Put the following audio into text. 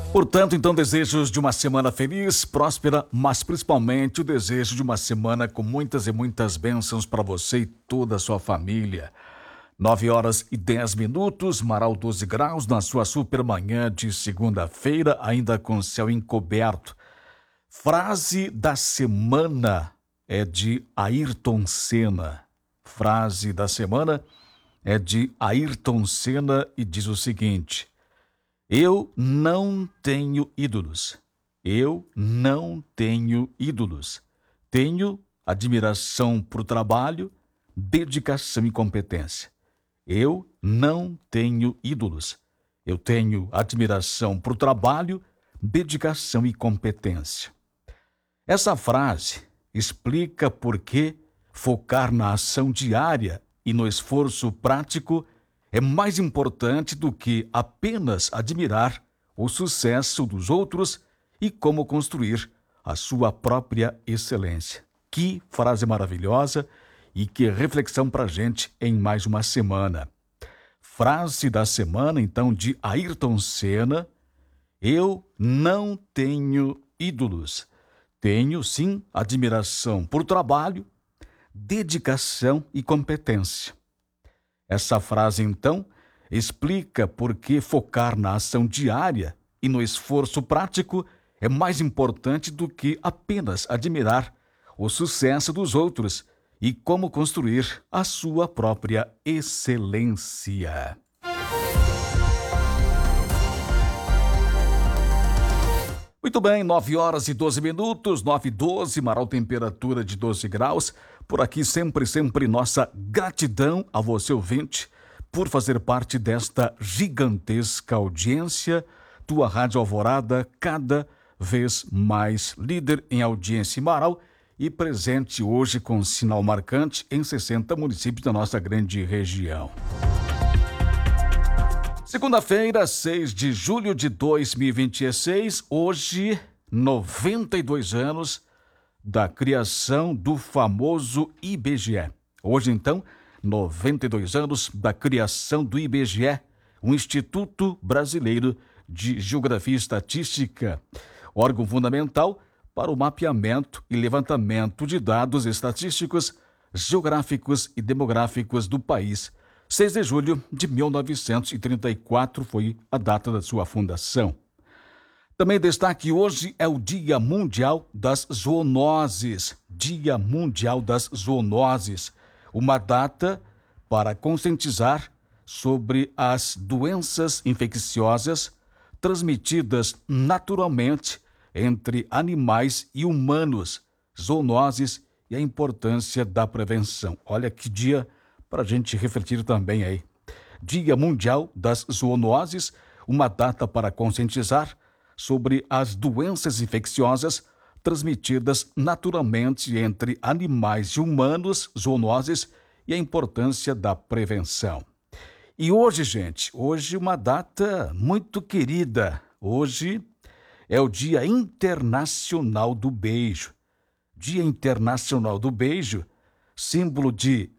Portanto, então, desejos de uma semana feliz, próspera, mas principalmente o desejo de uma semana com muitas e muitas bênçãos para você e toda a sua família. 9h10, Marau 12 graus, na sua supermanhã de segunda-feira, ainda com céu encoberto. Frase da semana é de Ayrton Senna. Frase da semana é de Ayrton Senna e diz o seguinte: eu não tenho ídolos. Eu não tenho ídolos. Tenho admiração por trabalho, dedicação e competência. Eu não tenho ídolos. Eu tenho admiração por trabalho, dedicação e competência. Essa frase explica por que focar na ação diária e no esforço prático é mais importante do que apenas admirar o sucesso dos outros e como construir a sua própria excelência. Que frase maravilhosa e que reflexão para a gente em mais uma semana. Frase da semana, então, de Ayrton Senna: eu não tenho ídolos. Tenho, sim, admiração por trabalho, dedicação e competência. Essa frase, então, explica por que focar na ação diária e no esforço prático é mais importante do que apenas admirar o sucesso dos outros e como construir a sua própria excelência. Muito bem, 9h12, 9h12, Marau, temperatura de 12 graus. Por aqui sempre nossa gratidão a você, ouvinte, por fazer parte desta gigantesca audiência. Tua Rádio Alvorada, cada vez mais líder em audiência em Marau e presente hoje com sinal marcante em 60 municípios da nossa grande região. Segunda-feira, 6 de julho de 2026, hoje, 92 anos da criação do famoso IBGE. Hoje, então, 92 anos da criação do IBGE, o Instituto Brasileiro de Geografia e Estatística, órgão fundamental para o mapeamento e levantamento de dados estatísticos, geográficos e demográficos do país. 6 de julho de 1934 foi a data da sua fundação. Também destaque hoje é o Dia Mundial das Zoonoses. Dia Mundial das Zoonoses. Uma data para conscientizar sobre as doenças infecciosas transmitidas naturalmente entre animais e humanos, zoonoses e a importância da prevenção. Olha que dia para a gente refletir também aí. Dia Mundial das Zoonoses, uma data para conscientizar sobre as doenças infecciosas transmitidas naturalmente entre animais e humanos, zoonoses, e a importância da prevenção. E hoje, gente, hoje uma data muito querida. Hoje é o Dia Internacional do Beijo. Dia Internacional do Beijo, símbolo de